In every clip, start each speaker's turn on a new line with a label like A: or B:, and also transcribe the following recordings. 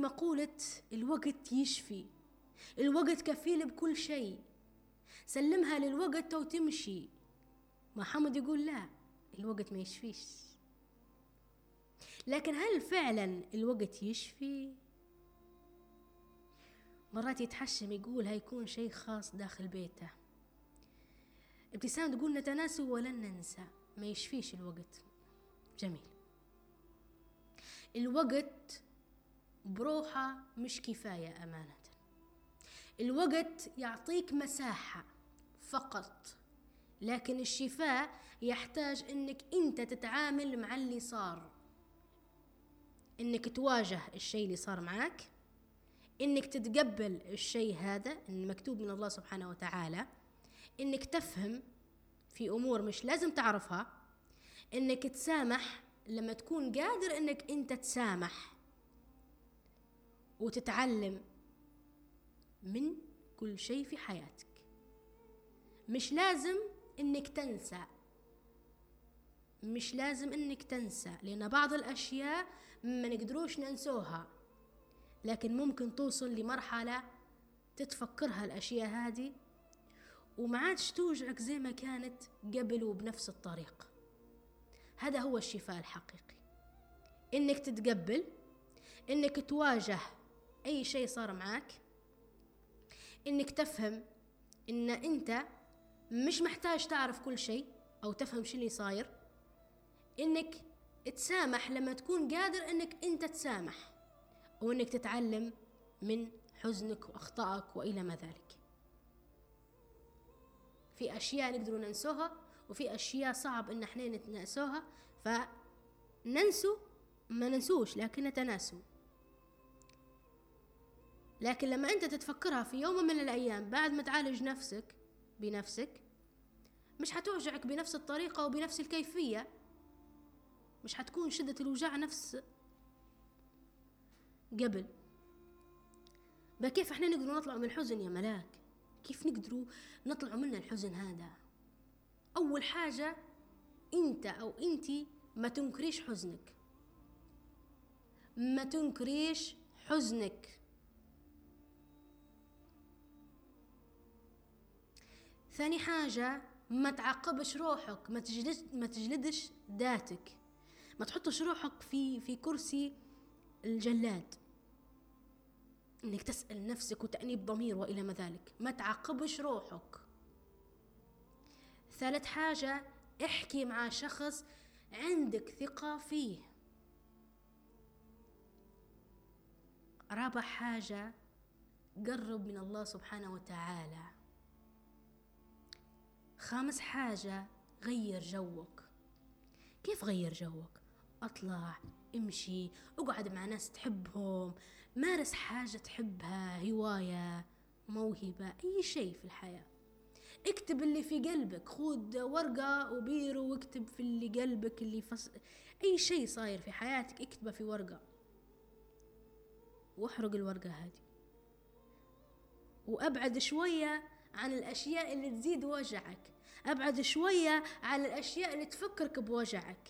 A: بمقولة الوقت يشفي، الوقت كفيل بكل شيء، سلمها للوقت وتمشي. محمد يقول لا، الوقت ما يشفيش. لكن هل فعلا الوقت يشفي؟ مرات يتحشم يقول هيكون شيء خاص داخل بيته. ابتسام تقول نتناسى ولن ننسى، ما يشفيش الوقت. جميل. الوقت بروحه مش كفاية أمانة. الوقت يعطيك مساحة فقط، لكن الشفاء يحتاج انك انت تتعامل مع اللي صار، انك تواجه الشيء اللي صار معك، انك تتقبل الشيء هذا المكتوب من الله سبحانه وتعالى، انك تفهم في امور مش لازم تعرفها، انك تسامح لما تكون قادر انك انت تسامح، وتتعلم من كل شيء في حياتك. مش لازم انك تنسى، مش لازم انك تنسى، لان بعض الاشياء ما نقدروش ننسوها، لكن ممكن توصل لمرحلة تتفكرها الاشياء هذه وما عادش توجعك زي ما كانت قبل وبنفس الطريقة. هذا هو الشفاء الحقيقي، انك تتقبل، انك تواجه اي شيء صار معك، انك تفهم ان انت مش محتاج تعرف كل شيء او تفهم شو اللي صاير، انك تسامح لما تكون قادر انك انت تسامح، وانك تتعلم من حزنك واخطائك والى ما ذلك. في اشياء نقدر ننسوها، وفي اشياء صعب ان احنا ننسوها، فننسو ما ننسوش لكن نتناسوا. لكن لما انت تتفكرها في يوم من الايام بعد ما تعالج نفسك بنفسك، مش هتوجعك بنفس الطريقة وبنفس الكيفية، مش هتكون شدة الوجع نفس قبل. كيف احنا نقدر نطلع من الحزن يا ملاك؟ كيف نقدروا نطلع من الحزن هذا؟ اول حاجة انت او انتي ما تنكريش حزنك، ما تنكريش حزنك. ثاني حاجة ما تعقبش روحك، ما تجلدش ذاتك، ما تحطش روحك في كرسي الجلاد، انك تسأل نفسك وتأنيب ضمير والى ما ذلك. ما تعقبش روحك. ثالث حاجة احكي مع شخص عندك ثقة فيه. رابع حاجة قرب من الله سبحانه وتعالى. خامس حاجة غير جوك. كيف غير جوك؟ اطلع، امشي، اقعد مع ناس تحبهم، مارس حاجة تحبها، هواية، موهبة، اي شيء في الحياة. اكتب اللي في قلبك، خود ورقة وبيرو واكتب في اللي قلبك، اي شيء صاير في حياتك اكتبه في ورقة، واحرق الورقة هذه، وابعد شوية عن الاشياء اللي تزيد وجعك، ابعد شوية عن الاشياء اللي تفكرك بوجعك،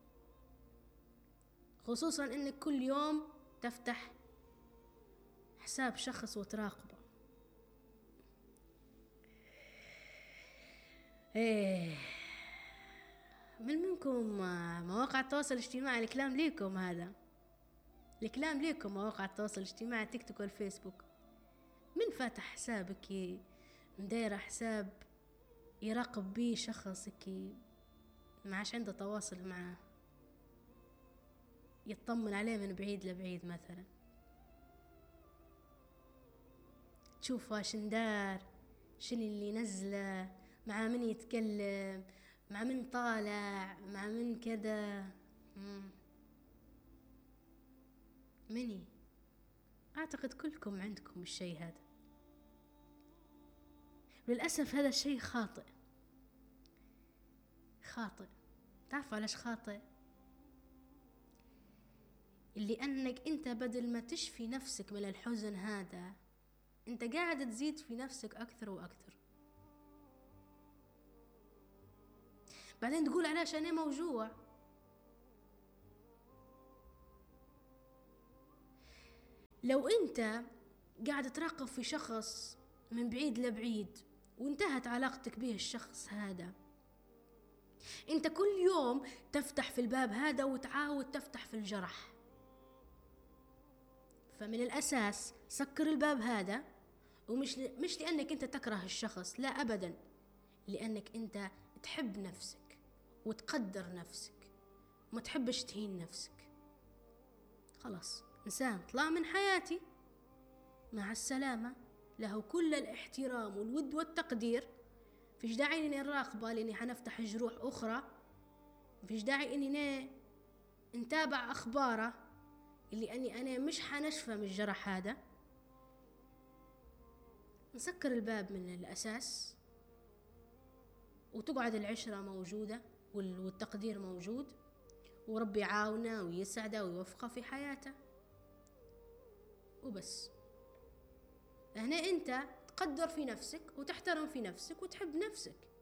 A: خصوصا انك كل يوم تفتح حساب شخص وتراقبه. منكم مواقع التواصل الاجتماعي، الكلام ليكم، هذا الكلام ليكم. مواقع التواصل الاجتماعي تيك توك والفيسبوك، من فاتح حسابك مدايرة حساب يراقب بيه شخصك ما عاش عنده تواصل معه، يطمن عليه من بعيد لبعيد مثلا، تشوف واش ندار، شنو اللي نزله، مع من يتكلم، مع من طالع، مع من كذا. مني أعتقد كلكم عندكم الشيء هذا. للأسف هذا الشيء خاطئ. تعرف علاش خاطئ؟ اللي أنك أنت بدل ما تشفي نفسك من الحزن هذا، أنت قاعد تزيد في نفسك أكثر وأكثر. بعدين تقول علاش أنا موجوع. لو انت قاعد تراقب في شخص من بعيد لبعيد وانتهت علاقتك به الشخص هذا، انت كل يوم تفتح في الباب هذا وتعاود تفتح في الجرح. فمن الأساس سكر الباب هذا، ومش لأنك انت تكره الشخص، لا أبدا، لأنك انت تحب نفسك وتقدر نفسك وما تحبش تهين نفسك. خلاص، إنسان طلع من حياتي، مع السلامة، له كل الاحترام والود والتقدير، فيش داعي اني نراقبه لاني حنفتح جروح اخرى، فيش داعي اني نتابع اخباره اللي انا مش حنشفى من الجرح هذا. نسكر الباب من الاساس، وتقعد العشرة موجودة والتقدير موجود، وربي يعاونه ويسعده ويوفقه في حياته وبس. هنا انت تقدر في نفسك وتحترم في نفسك وتحب نفسك.